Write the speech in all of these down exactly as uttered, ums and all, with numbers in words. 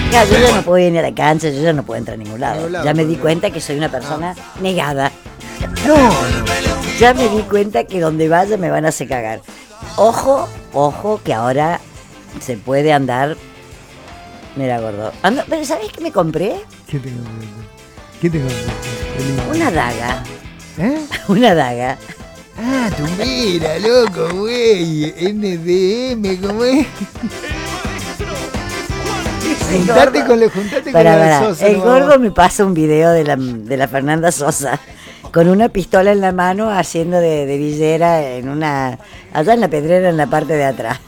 Claro, yo ya no puedo ir ni a la cancha, yo ya no puedo entrar a ningún lado. Ningún lado, Ya me di no. cuenta que soy una persona negada. No, no. Ya me di cuenta que donde vaya me van a hacer cagar. Ojo, ojo, que ahora se puede andar. Mira, gordo. Ando, pero ¿sabés qué me compré? ¿Qué te compré? ¿Qué te compré? Una daga. ¿Eh? Una daga. Ah, tú mira, loco, güey. N D M, ¿cómo es? El Juntate gordo- con lo, juntate Pará, con lo de pará. Sosa. El no gordo vamos. me pasa un video de la, de la Fernanda Sosa con una pistola en la mano haciendo de, de villera en una, allá en la pedrera en la parte de atrás.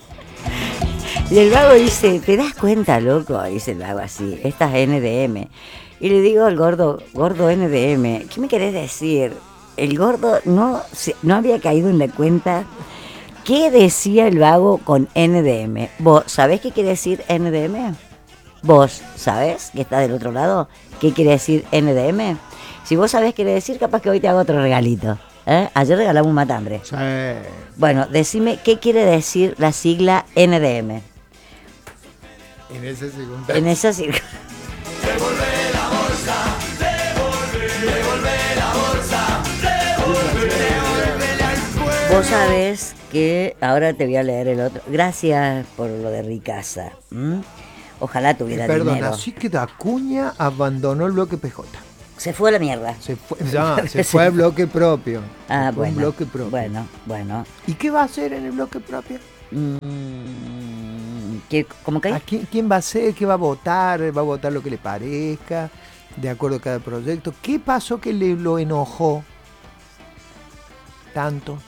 Y el vago dice, ¿te das cuenta, loco? Dice el vago así, esta es N D M. Y le digo al gordo, gordo N D M, ¿qué me querés decir? El gordo no, se- no había caído en la cuenta. ¿Qué decía el vago con N D M? ¿Vos sabés qué quiere decir N D M? ¿Vos sabés que está del otro lado? ¿Qué quiere decir N D M? Si vos sabés qué quiere decir, capaz que hoy te hago otro regalito. ¿Eh? Ayer regalamos un matambre. Sí. Bueno, decime, ¿qué quiere decir la sigla N D M? En ese segundo. En esa sigla. Vos sabés que ahora te voy a leer el otro. Gracias por lo de Ricasa. ¿m? Ojalá tuviera Perdón, dinero. así que Acuña abandonó el bloque P J. Se fue a la mierda. Se fue, ya, se fue al bloque propio. Ah, Se fue a un bueno. bloque propio. Bueno, bueno. ¿Y qué va a hacer en el bloque propio? Mm, ¿qué, ¿Cómo que? ¿A quién, quién va a ser? ¿Qué va a votar? ¿Va a votar lo que le parezca? De acuerdo a cada proyecto. ¿Qué pasó que le lo enojó tanto?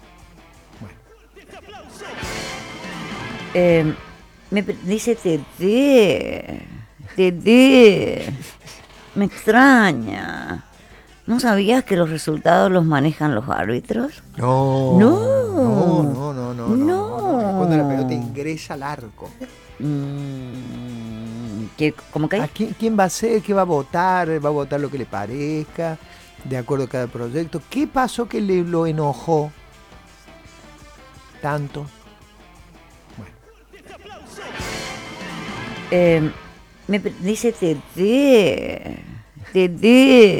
Eh, me pre- dice Tete. Tete. Me extraña. ¿No sabías que los resultados los manejan los árbitros? No. No. No, no, no, no. No. Es cuando la pelota ingresa al arco. Mm, ¿qué, ¿Cómo que? ¿A quién, quién va a ser? ¿Qué va a votar? ¿Va a votar lo que le parezca? De acuerdo a cada proyecto. ¿Qué pasó que le lo enojó tanto? Eh, me pre- dice Tete. Tete.